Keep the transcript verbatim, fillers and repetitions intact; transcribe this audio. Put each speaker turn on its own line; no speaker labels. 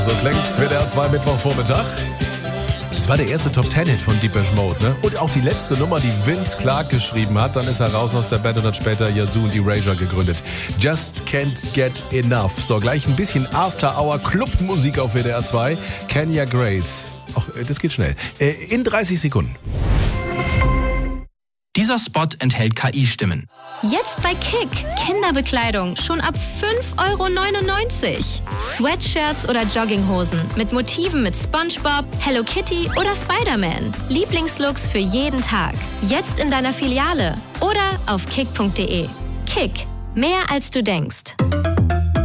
So klingt W D R zwei Mittwochvormittag. Das war der erste Top-Ten-Hit von Depeche Mode, ne? Und auch die letzte Nummer, die Vince Clarke geschrieben hat. Dann ist er raus aus der Band und hat später Yazoo und Erasure gegründet. Just Can't Get Enough. So, gleich ein bisschen After-Hour-Club-Musik auf W D R zwei. Kenya Grace. Ach, das geht schnell. In dreißig Sekunden.
Dieser Spot enthält K I-Stimmen.
Jetzt bei Kick. Kinderbekleidung schon ab fünf Euro neunundneunzig. Sweatshirts oder Jogginghosen mit Motiven mit SpongeBob, Hello Kitty oder Spider-Man. Lieblingslooks für jeden Tag. Jetzt in deiner Filiale oder auf kick punkt de. Kick. Mehr als du denkst.